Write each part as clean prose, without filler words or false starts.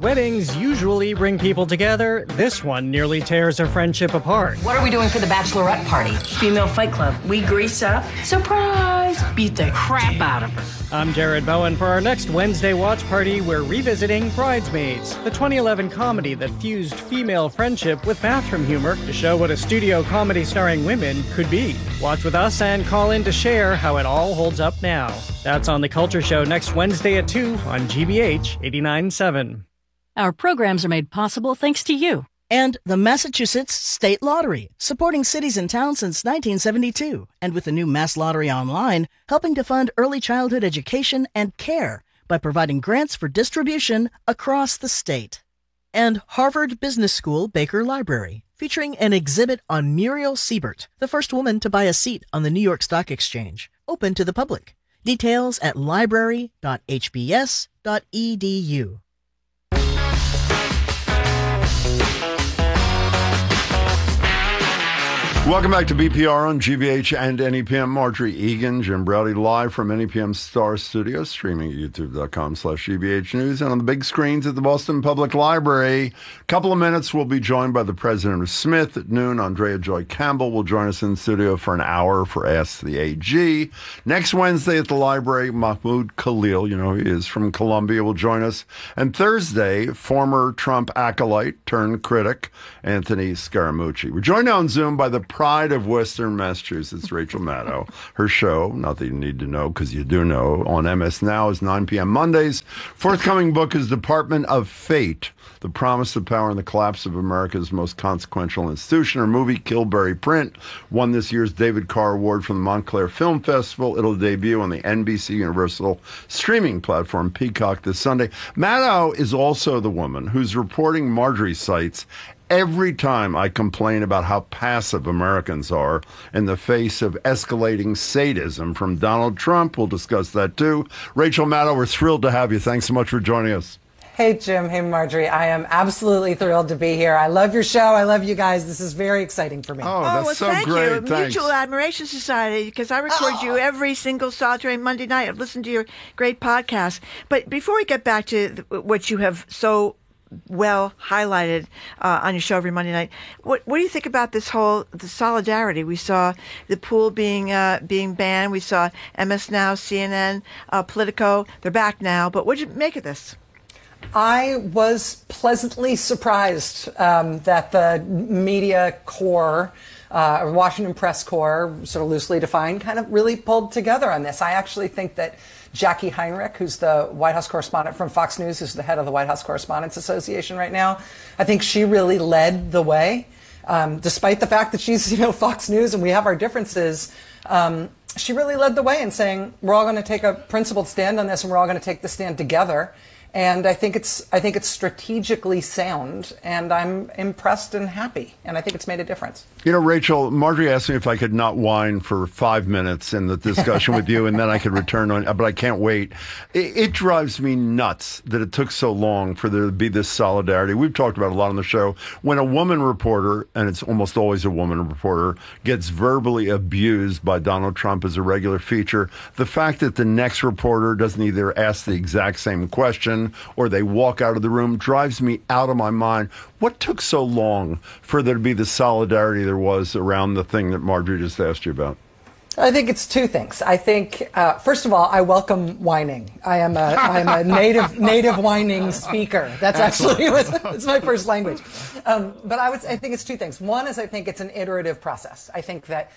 Weddings usually bring people together. This one nearly tears a friendship apart. What are we doing for the bachelorette party? Female Fight Club. We grease up. Surprise! Beat the crap out of her. I'm Jared Bowen. For our next Wednesday watch party, we're revisiting Bridesmaids, the 2011 comedy that fused female friendship with bathroom humor to show what a studio comedy starring women could be. Watch with us and call in to share how it all holds up now. That's on The Culture Show next Wednesday at 2 on GBH 89.7. Our programs are made possible thanks to you. And the Massachusetts State Lottery, supporting cities and towns since 1972. And with the new Mass Lottery Online, helping to fund early childhood education and care by providing grants for distribution across the state. And Harvard Business School Baker Library, featuring an exhibit on Muriel Siebert, the first woman to buy a seat on the New York Stock Exchange, open to the public. Details at library.hbs.edu. Welcome back to BPR on GBH and NEPM. Marjorie Egan, Jim Browdy, live from NEPM Star Studios, streaming at youtube.com/GBH News and on the big screens at the Boston Public Library. A couple of minutes, we'll be joined by the president of Smith at noon. Andrea Joy Campbell will join us in the studio for an hour for Ask the AG. Next Wednesday at the library, Mahmoud Khalil, you know who he is, from Columbia, will join us. And Thursday, former Trump acolyte turned critic, Anthony Scaramucci. We're joined now on Zoom by the pride of Western Massachusetts, Rachel Maddow. Her show, not that you need to know because you do know, on MS Now is 9 p.m. Mondays. Forthcoming book is Department of Fate, The Promise of Power and the Collapse of America's Most Consequential Institution. Her movie, Kilberry Print, won this year's David Carr Award from the Montclair Film Festival. It'll debut on the NBC Universal streaming platform Peacock this Sunday. Maddow is also the woman who's reporting Marjorie cites every time I complain about how passive Americans are in the face of escalating sadism from Donald Trump. We'll discuss that too. Rachel Maddow, we're thrilled to have you. Thanks so much for joining us. Hey, Jim. Hey, Marjorie. I am absolutely thrilled to be here. I love your show. I love you guys. This is very exciting for me. Oh, that's so thank great. you. Thanks. Mutual Admiration Society, because I record you every single solitary Monday night. I've listened to your great podcast. But before we get back to what you have so well highlighted on your show every Monday night, what do you think about this whole the solidarity? We saw the pool being banned. We saw MS Now, CNN, Politico. They're back now. But what did you make of this? I was pleasantly surprised that the media corps, Washington press corps, sort of loosely defined, kind of really pulled together on this. I actually think that Jackie Heinrich, who's the White House correspondent from Fox News, who's the head of the White House Correspondents Association right now, I think she really led the way. Despite the fact that she's, Fox News and we have our differences, she really led the way in saying we're all going to take a principled stand on this and we're all going to take the stand together. And I think it's strategically sound, and I'm impressed and happy, and I think it's made a difference. Rachel, Marjorie asked me if I could not whine for 5 minutes in the discussion with you, and then I could return on, but I can't wait. It drives me nuts that it took so long for there to be this solidarity. We've talked about it a lot on the show. When a woman reporter, and it's almost always a woman reporter, gets verbally abused by Donald Trump as a regular feature, the fact that the next reporter doesn't either ask the exact same question or they walk out of the room drives me out of my mind. What took so long for there to be the solidarity there was around the thing that Marjorie just asked you about? I think it's two things. I think, first of all, I welcome whining. I am a native whining speaker. That's actually it's my first language. But I think it's two things. One is I think it's an iterative process. I think that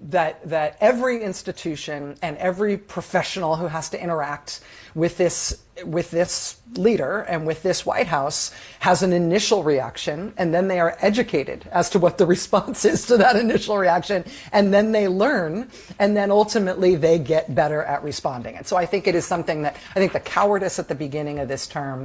every institution and every professional who has to interact with this leader and with this White House has an initial reaction, and then they are educated as to what the response is to that initial reaction, and then they learn, and then ultimately they get better at responding. And so I think it is something that I think the cowardice at the beginning of this term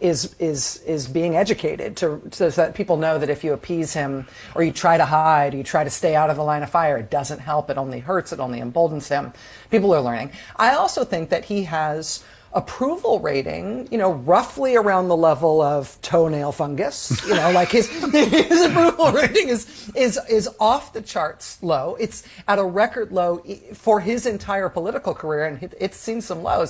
is being educated so that people know that if you appease him or you try to hide, you try to stay out of the line of fire, it doesn't help. It only hurts. It only emboldens him. People are learning. I also think that he has approval rating, roughly around the level of toenail fungus. Like his approval rating is off the charts low. It's at a record low for his entire political career, and it's seen some lows.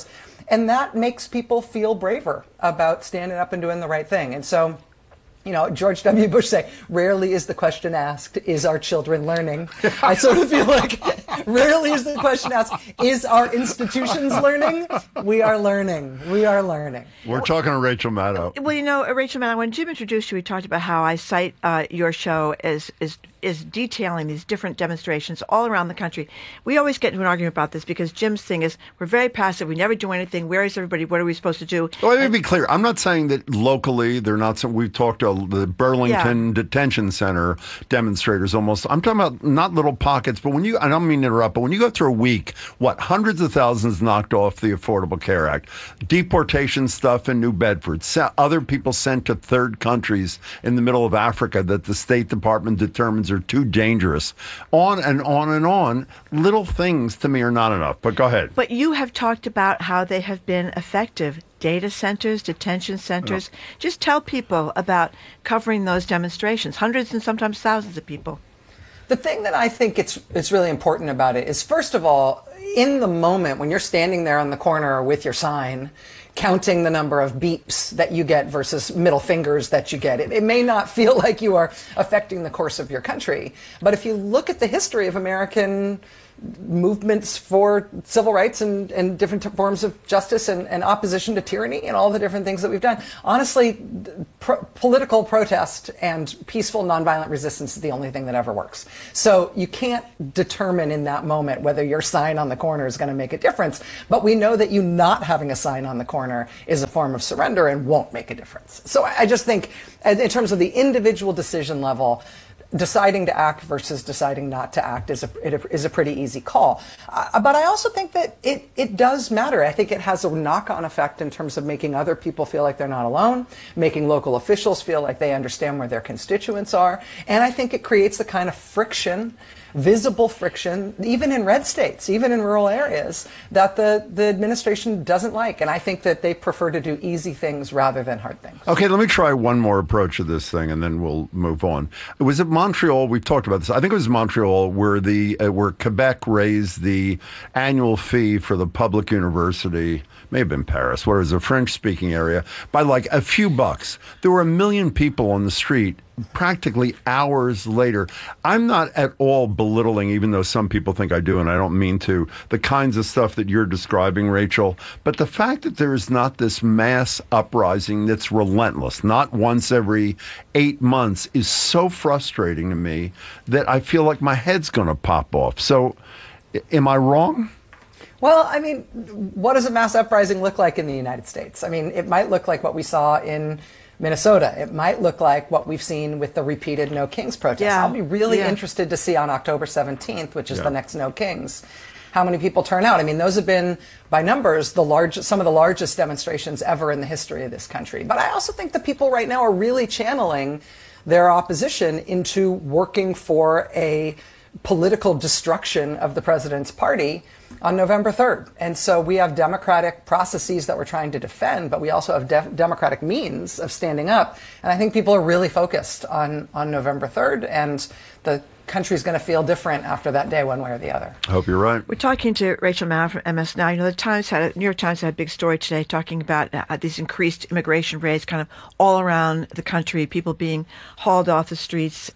And that makes people feel braver about standing up and doing the right thing. And so, you know, George W. Bush say, rarely is the question asked, is our children learning? I sort of feel like rarely is the question asked, is our institutions learning? We are learning. We are learning. We're talking to Rachel Maddow. Well, you know, Rachel Maddow, when Jim introduced you, we talked about how I cite your show as detailing these different demonstrations all around the country. We always get into an argument about this because Jim's thing is we're very passive. We never do anything. Where is everybody? What are we supposed to do? Well, let me be clear. I'm not saying that locally they're not some. We've talked to the Burlington Detention Center demonstrators almost. I'm talking about not little pockets, but when you, I don't mean to interrupt, but when you go through a week, hundreds of thousands knocked off the Affordable Care Act, deportation stuff in New Bedford, other people sent to third countries in the middle of Africa that the State Department determines are too dangerous. On and on and on. Little things to me are not enough. But go ahead. But you have talked about how they have been effective. Data centers, detention centers. Oh. Just tell people about covering those demonstrations. Hundreds and sometimes thousands of people. The thing that I think it's really important about it is, first of all, in the moment when you're standing there on the corner with your sign, counting the number of beeps that you get versus middle fingers that you get. It may not feel like you are affecting the course of your country, but if you look at the history of American movements for civil rights and different forms of justice and opposition to tyranny and all the different things that we've done, honestly, political protest and peaceful nonviolent resistance is the only thing that ever works. So you can't determine in that moment whether your sign on the corner is going to make a difference, but we know that you not having a sign on the corner is a form of surrender and won't make a difference. So I just think in terms of the individual decision level, deciding to act versus deciding not to act is a pretty easy call. But I also think that it does matter. I think it has a knock-on effect in terms of making other people feel like they're not alone, making local officials feel like they understand where their constituents are. And I think it creates the kind of friction, visible friction, even in red states, even in rural areas, that the administration doesn't like. And I think that they prefer to do easy things rather than hard things. Okay, let me try one more approach to this thing, and then we'll move on. It was at Montreal, we've talked about this, I think it was Montreal, where where Quebec raised the annual fee for the public university, may have been Paris, where it was a French-speaking area, by like a few bucks. There were 1 million people on the street practically hours later. I'm not at all belittling, even though some people think I do, and I don't mean to, the kinds of stuff that you're describing, Rachel. But the fact that there is not this mass uprising that's relentless, not once every 8 months, is so frustrating to me that I feel like my head's going to pop off. So, am I wrong? Well, I mean, what does a mass uprising look like in the United States? I mean, it might look like what we saw in Minnesota. It might look like what we've seen with the repeated No Kings protests. Yeah. I'll be really interested to see on October 17th, which is the next No Kings, how many people turn out. I mean, those have been, by numbers, some of the largest demonstrations ever in the history of this country. But I also think the people right now are really channeling their opposition into working for a political destruction of the president's party on November 3rd. And so we have democratic processes that we're trying to defend, but we also have democratic means of standing up. And I think people are really focused on November 3rd, and the country's going to feel different after that day, one way or the other. I hope you're right. We're talking to Rachel Maddow from MS Now. You know, the New York Times had a big story today talking about these increased immigration rates kind of all around the country, people being hauled off the streets,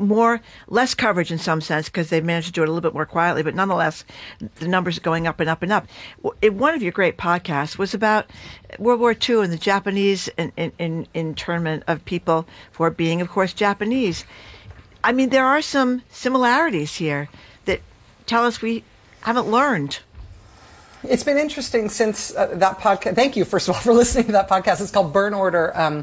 less coverage in some sense because they've managed to do it a little bit more quietly, but nonetheless, the numbers are going up and up and up. One of your great podcasts was about World War II and the Japanese internment of people for being, of course, Japanese. I mean, there are some similarities here that tell us we haven't learned. It's been interesting since that podcast. Thank you, first of all, for listening to that podcast. It's called Burn Order.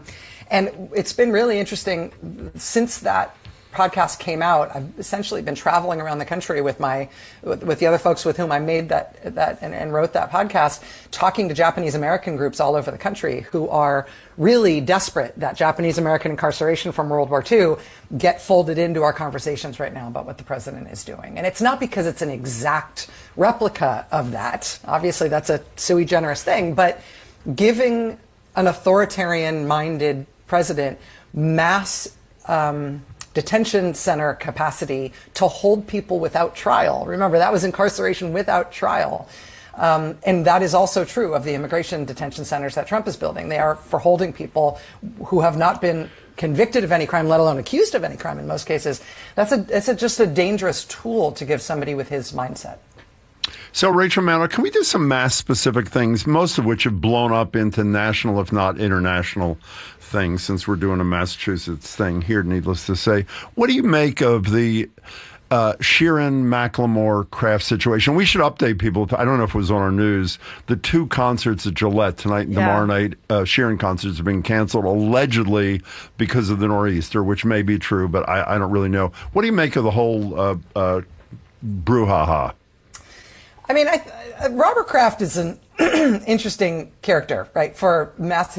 And it's been really interesting since that podcast came out. I've essentially been traveling around the country with the other folks with whom I made that and wrote that podcast, talking to Japanese American groups all over the country who are really desperate that Japanese American incarceration from World War II get folded into our conversations right now about what the president is doing. And it's not because it's an exact replica of that. Obviously, that's a sui generis thing, but giving an authoritarian-minded president mass detention center capacity to hold people without trial. Remember, that was incarceration without trial. And that is also true of the immigration detention centers that Trump is building. They are for holding people who have not been convicted of any crime, let alone accused of any crime in most cases. It's just a dangerous tool to give somebody with his mindset. So, Rachel Maddow, can we do some mass-specific things, most of which have blown up into national, if not international, things, since we're doing a Massachusetts thing here, needless to say. What do you make of the Sheeran-Macklemore Kraft situation? We should update people. I don't know if it was on our news. The 2 concerts at Gillette tonight and tomorrow night, Sheeran concerts, have been canceled, allegedly because of the nor'easter, which may be true, but I don't really know. What do you make of the whole brouhaha? I mean, Robert Kraft is an interesting character, right? For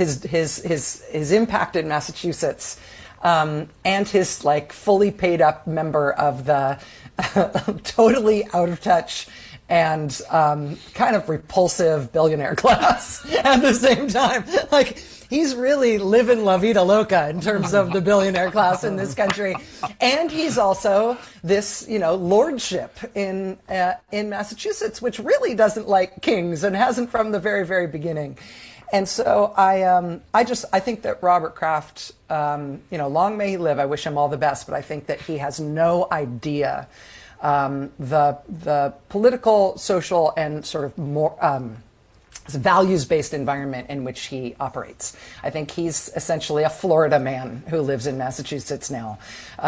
his impact in Massachusetts, and his fully paid up member of the totally out of touch and kind of repulsive billionaire class at the same time. He's really living La Vida Loca in terms of the billionaire class in this country. And he's also this, lordship in Massachusetts, which really doesn't like kings and hasn't from the very, very beginning. And so I think that Robert Kraft, long may he live. I wish him all the best, but I think that he has no idea the political, social, and sort of more values-based environment in which he operates. I think he's essentially a Florida man who lives in Massachusetts now.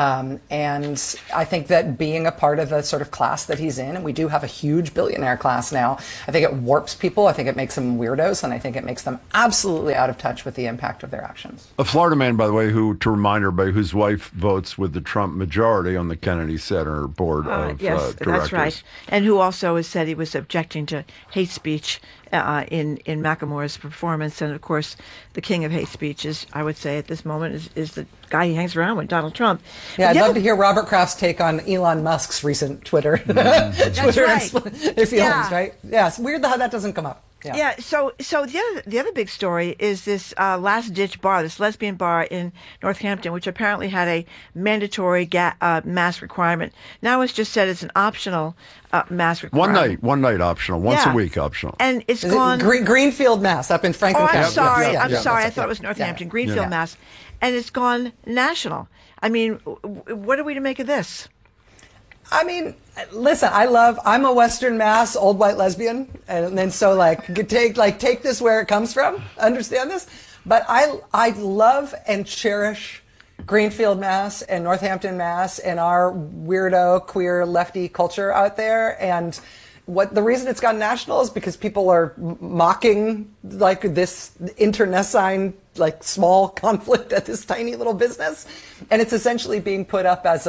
And I think that being a part of the sort of class that he's in, and we do have a huge billionaire class now, I think it warps people. I think it makes them weirdos, and I think it makes them absolutely out of touch with the impact of their actions. A Florida man, by the way, to remind everybody, whose wife votes with the Trump majority on the Kennedy Center board of yes, directors. That's right. And who also has said he was objecting to hate speech in Macklemore's performance. And, of course, the king of hate speech is, I would say at this moment, is the guy he hangs around with, Donald Trump. Yeah, I'd love to hear Robert Kraft's take on Elon Musk's recent Twitter Twitter feelings, right? Yeah, it's weird how that doesn't come up. Yeah. So the other big story is this last ditch bar, this lesbian bar in Northampton, which apparently had a mandatory mask requirement. Now it's just said it's an optional mask requirement. One night optional, once a week optional. And it's gone. Greenfield, Mass, up in Franklin County. I'm sorry. I'm sorry. I thought it was Northampton. Greenfield, Mass. And it's gone national. I mean, what are we to make of this? I mean, listen, I'm a Western Mass old white lesbian, and then so take this where it comes from, understand this, but I love and cherish Greenfield, Mass and Northampton, Mass and our weirdo queer lefty culture out there. And the reason it's gone national is because people are mocking this internecine small conflict at this tiny little business, and it's essentially being put up as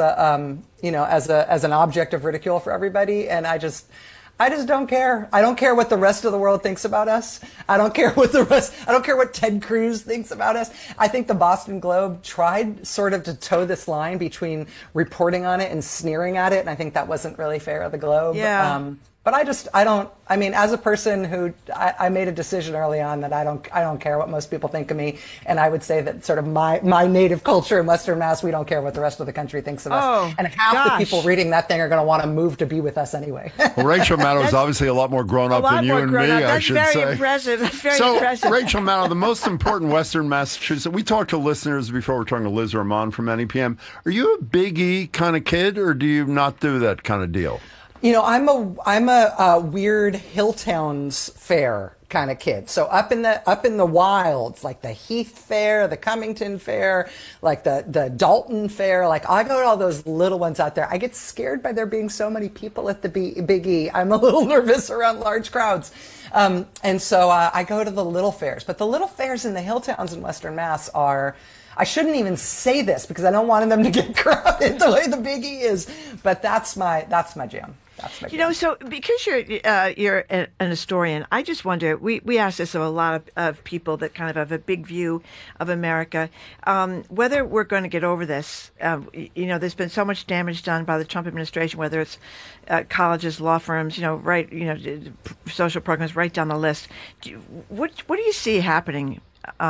as an object of ridicule for everybody. And I just don't care. I don't care what the rest of the world thinks about us. I don't care what Ted Cruz thinks about us. I think the Boston Globe tried sort of to toe this line between reporting on it and sneering at it, and I think that wasn't really fair of the Globe. Yeah. But I mean, as a person who, I made a decision early on that I don't care what most people think of me. And I would say that sort of my native culture in Western Mass, we don't care what the rest of the country thinks of us. And half the people reading that thing are going to want to move to be with us anyway. Well, Rachel Maddow is obviously a lot more grown up than you and me, I should say. That's very impressive. That's very impressive. Rachel Maddow, the most important Western Massachusetts, we talked to listeners before. We're talking to Liz Ramon from NEPM. Are you a Big E kind of kid, or do you not do that kind of deal? I'm a weird Hilltowns fair kind of kid. So up in the wilds, like the Heath Fair, the Cummington Fair, like the Dalton Fair. I go to all those little ones out there. I get scared by there being so many people at the Big E. I'm a little nervous around large crowds. And so I go to the little fairs. But the little fairs in the Hilltowns in Western Mass are, I shouldn't even say this because I don't want them to get crowded the way the Big E is. But that's my jam. So because you're an historian, I just wonder, we ask this of a lot of people that kind of have a big view of America, whether we're going to get over this. There's been so much damage done by the Trump administration, whether it's colleges, law firms, social programs, right down the list. What do you see happening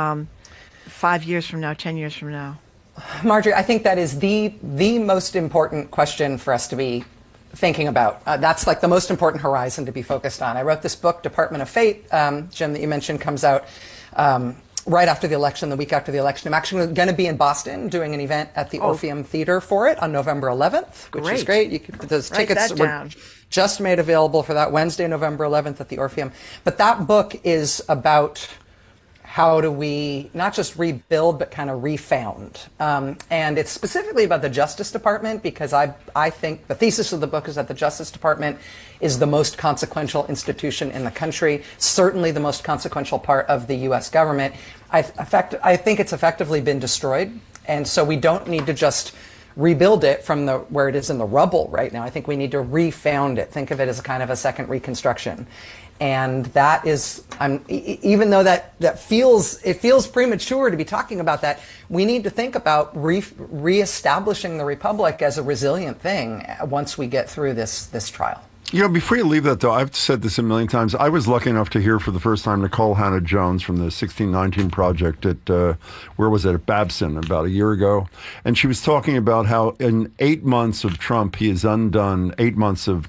5 years from now, 10 years from now? Marjorie, I think that is the most important question for us to be thinking about. That's like the most important horizon to be focused on. I wrote this book, Department of Fate, Jim, that you mentioned, comes out right after the election, the week after the election. I'm actually going to be in Boston doing an event at the Orpheum Theater for it on November 11th, which is great. Those tickets were just made available for that Wednesday, November 11th at the Orpheum. But that book is about how do we not just rebuild, but kind of refound. And it's specifically about the Justice Department, because I think the thesis of the book is that the Justice Department is the most consequential institution in the country, certainly the most consequential part of the U.S. government. I think it's effectively been destroyed, and so we don't need to just rebuild it from where it is in the rubble right now. I think we need to refound it. Think of it as a kind of a second reconstruction. And that is, even though that feels premature to be talking about that, we need to think about reestablishing the republic as a resilient thing once we get through this trial. You know, before you leave that, though, I've said this a million times. I was lucky enough to hear for the first time Nicole Hannah-Jones from the 1619 Project at, where was it, at Babson about a year ago. And she was talking about how in 8 months of Trump, he had undone close to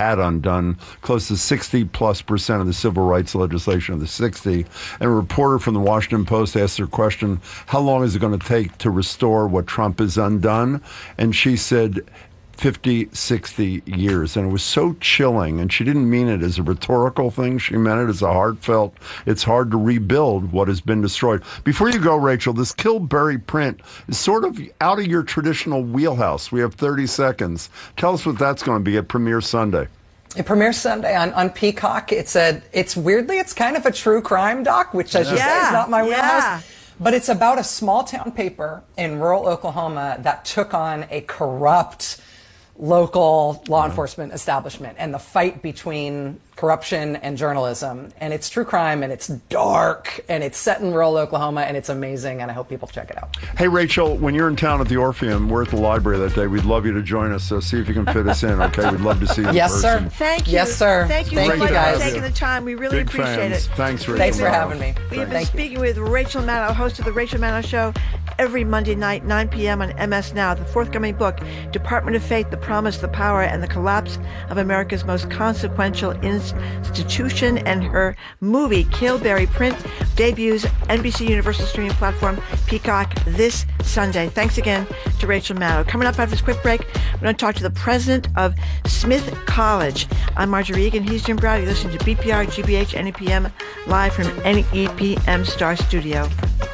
60+% of the civil rights legislation of the 60. And a reporter from the Washington Post asked her question, how long is it going to take to restore what Trump has undone? And she said 50, 60 years. And it was so chilling. And she didn't mean it as a rhetorical thing. She meant it as a heartfelt, it's hard to rebuild what has been destroyed. Before you go, Rachel, this Kill, Bury, Print is sort of out of your traditional wheelhouse. We have 30 seconds. Tell us what that's going to be at Premiere Sunday. It premieres Sunday on Peacock. It's weirdly, it's kind of a true crime doc, which as you say is not my wheelhouse. But it's about a small town paper in rural Oklahoma that took on a corrupt local law enforcement establishment and the fight between corruption and journalism. And it's true crime, and it's dark, and it's set in rural Oklahoma, and it's amazing, and I hope people check it out. Hey, Rachel, when you're in town at the Orpheum, we're at the library that day. We'd love you to join us, so see if you can fit us in, okay? We'd love to see you in person. Sir. Thank you. Yes, sir. Thank you so much for taking the time. We really Big appreciate fans. it. Thanks, Rachel. Thanks for having me. We have been speaking with Rachel Maddow, host of The Rachel Maddow Show, every Monday night, 9 p.m. on MS Now. The forthcoming book, Department of Fate, The Promise, the Power, and the Collapse of America's Most Consequential Institution, and her movie, Kill, Bury, Print, debuts NBC Universal streaming platform, Peacock, this Sunday. Thanks again to Rachel Maddow. Coming up after this quick break, we're going to talk to the president of Smith College. I'm Marjorie Egan. He's Jim Browder. You're listening to BPR, GBH, NEPM, live from NEPM Star Studio.